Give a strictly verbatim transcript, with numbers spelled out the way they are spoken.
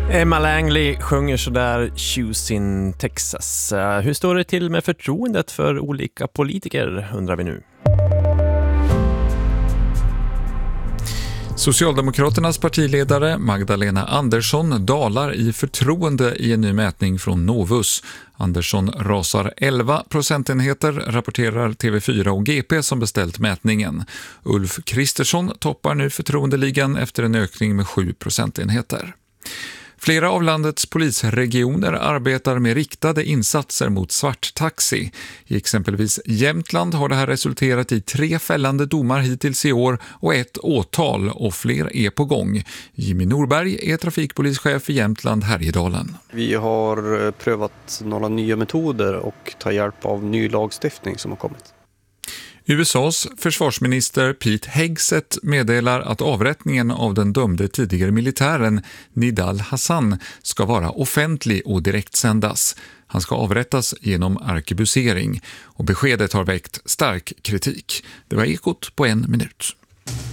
Emma Langley sjunger sådär Choose in Texas. Hur står det till med förtroendet för olika politiker, undrar vi nu. Socialdemokraternas partiledare Magdalena Andersson dalar i förtroende i en ny mätning från Novus. Andersson rasar elva procentenheter, rapporterar T V fyra och G P som beställt mätningen. Ulf Kristersson toppar nu förtroendeligan efter en ökning med sju procentenheter. Flera av landets polisregioner arbetar med riktade insatser mot svarttaxi. I exempelvis Jämtland har det här resulterat i tre fällande domar hittills i år och ett åtal, och fler är på gång. Jimmy Norberg är trafikpolischef i Jämtland Härjedalen. Vi har prövat några nya metoder och tar hjälp av ny lagstiftning som har kommit. U S A:s försvarsminister Pete Hegseth meddelar att avrättningen av den dömde tidigare militären Nidal Hassan ska vara offentlig och direktsändas. Han ska avrättas genom arkebusering, och beskedet har väckt stark kritik. Det var Ekot på en minut.